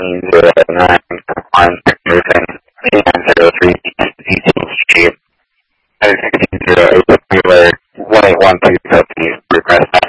1609 compliance person and 03 details sheet. 1608 181 please request